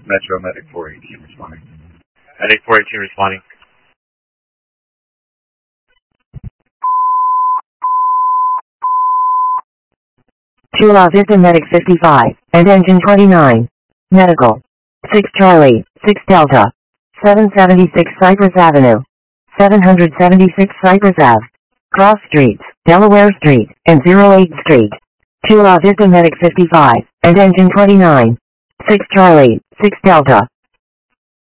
Metro Medic 418 responding. Medic 418 responding. Chula Vista Medic 55, and Engine 29. Medical. 6 Charlie, 6 Delta. 776 Cypress Avenue. 776 Cypress Ave. Cross Streets, Delaware Street, and 08 Street. Chula Vista Medic 55, and Engine 29. 6 Charlie, 6 Delta.